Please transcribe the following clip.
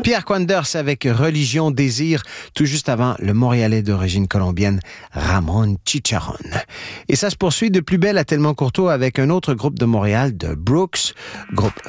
Pierre Quanders avec Religion Désir, tout juste avant le Montréalais d'origine colombienne Ramon Chicharron. Et ça se poursuit de plus belle à Tellement Courtois avec un autre groupe de Montréal, de Brooks, groupe